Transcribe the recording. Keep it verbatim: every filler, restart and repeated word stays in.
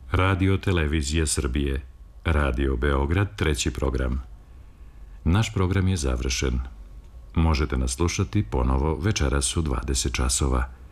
Radio Televizija Srbije, Radio Beograd, treći program. Naš program je završen. Možete nas slušati ponovo večeras u dvadeset časova.